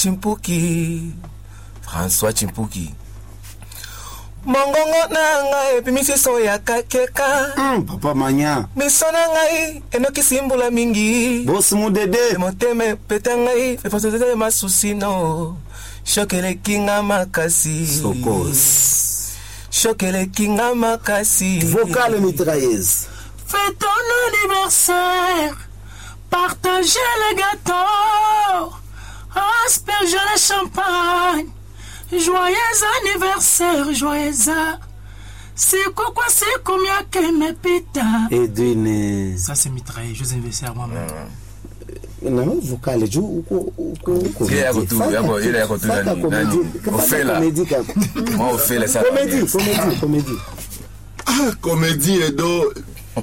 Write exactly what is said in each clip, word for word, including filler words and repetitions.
Chimpuki, François Chimpuki. Mongongo na ngai pimisi soya kakeka. Mm, papa manya. Misona ngai enoki simbula mingi. Boss mudede. Moteme peta ngai fefosete masusino. Shokele kinga makasi. Sokos. Shokele kinga makasi. Vocal mitrailleuse. Fais ton anniversaire. Partagez le gâteau. Asperge le champagne. Joyeux anniversaire, joyeux. C'est quoi, c'est combien que me pita. Edwin. Ça c'est mitraillé, joyeux anniversaire moi-même. Non, vocal, je uko uko uko. Il est à côté, il est à côté nani. On fait là. Moi on fait ça. Comédie, comédie, comédie. Ah, comédie Edo.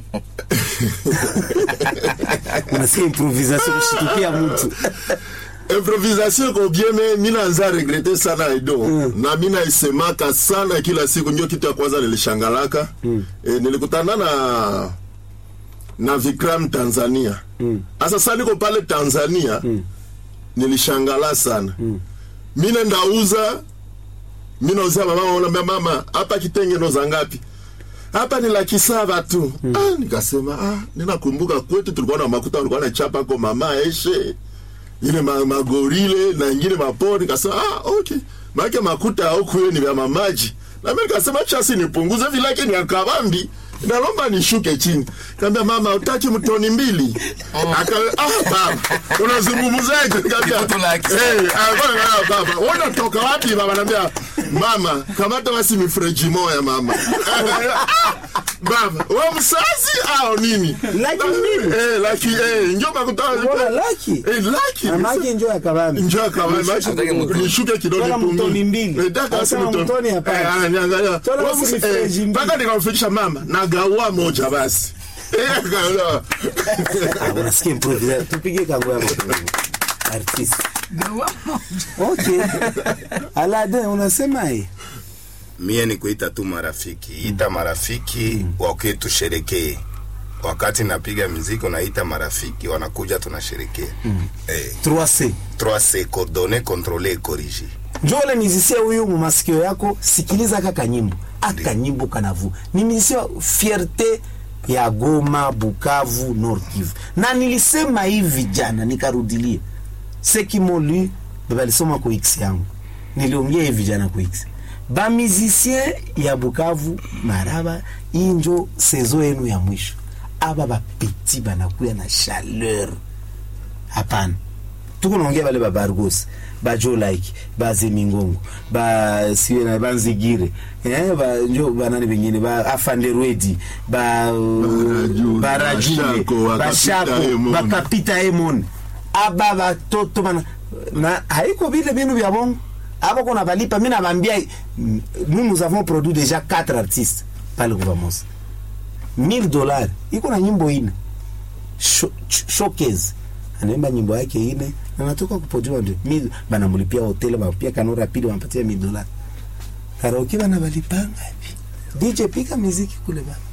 Unasikia improvisation kushitukia mtu. Improvisation kwa bieme mina anza regrete sana Edo. Mm. Na mina isemaka sana kila siku ndio kitu ya kwanza nilishangalaka. Mm. E, nilikutana na na Vikram Tanzania. Mm. Asa sana niko pale Tanzania. Mm. Nilishangala sana. Mm. Mina ndauza mina uza mama ona mama hapa kitenge no zangapi? Hapa ni laki saba tu. Mm. Ah, nikasema ah, ninakumbuka kwetu tulikuwa na makuta tulikuwa na chapa kwa mama Eshe. Ile ma, magorile na ingine mapori nikasema ah okay. Maana makuta huko ni vya mamaji. Na mimi nikasema chasi nipunguze vilake ni akabambi. Nalomba nishuke chini. Kaambia mama utaki mtoni mbili. Oh. Aka ah baba. Unazungumzaje? Nikamwambia eh ah baba. Unatoka wapi baba? Anambia mama kamata basi mifreji moja mama. Baba, wewe msazi au nini? Laki nini? Eh, laki eh njoo makuta. Wala laki. Eh, laki. Mama njoo akabambi. Njoo akabambi. Nishuke kidogo mtoni mbili. Eh, daka si mtoni hapa. Eh, ananiangalia. Mpaka nikamfikisha mama na gawa moja basi. Eh, gawa. Unasikia improvisation. Tupige kango ya moto. Artist. Gawa moja. Okay. Alade unasema hii? Mie ni kuita tu marafiki. Ita marafiki mm. Wake tusherekee. Wakati napiga muziki unaita marafiki wanakuja tunasherekea. Mm. Eh. trois C. trois C coordonner, contrôler, corriger. Njoo le musicien huyu mu masikio yako sikiliza kaka nyimbo. Aka nyimbo kanavu. Ni musicien fierté ya Goma, Bukavu, Nord Kivu. Na nilisema hivi jana nikarudilia. Seki molu baba alisoma kwa X yangu. Niliongea hivi jana kwa X. Ba musicien ya Bukavu maraba injo saison yenu ya mwisho. Aba ba petit banakuya na chaleur. Hapana. Tuko naongea wale ba Bargos, ba Joe Like, ba Zemingongo, ba siwe na Banzigire. Eh ba njo banani bengine ba Afande Rwedi, ba ba Rajule, ba Shako, ba Kapita Emon. Aba ba toto bana na haiko vile binu vya bongo. Aba kuna balipa mimi naambia nous nous avons produit déjà quatre artistes pale kwa Vamos. mille dollars. Iko na nyimbo ine. Showcase. Anaimba nyimbo yake ine na natoka kupojua ndio. Mimi bana mlipia hotel, bana kanora pili wanapatia mille dollars. Karaoke bana balipanga hivi. D J pika muziki kule bana.